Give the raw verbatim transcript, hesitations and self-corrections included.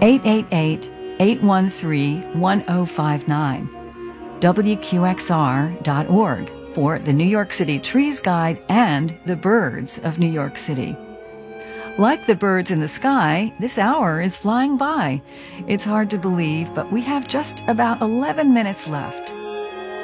eight eight eight, eight one three, one zero five nine. W Q X R dot org for the New York City Trees Guide and the birds of New York City. Like the birds in the sky, this hour is flying by. It's hard to believe, but we have just about eleven minutes left.